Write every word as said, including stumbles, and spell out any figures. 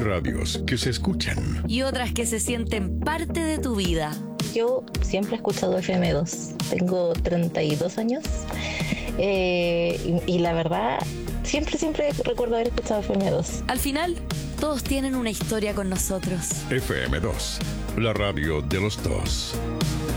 radios que se escuchan y otras que se sienten parte de tu vida. Yo siempre he escuchado F M dos. Tengo treinta y dos años eh, y, y la verdad, siempre, siempre recuerdo haber escuchado F M dos. Al final, todos tienen una historia con nosotros. F M dos, la radio de los dos.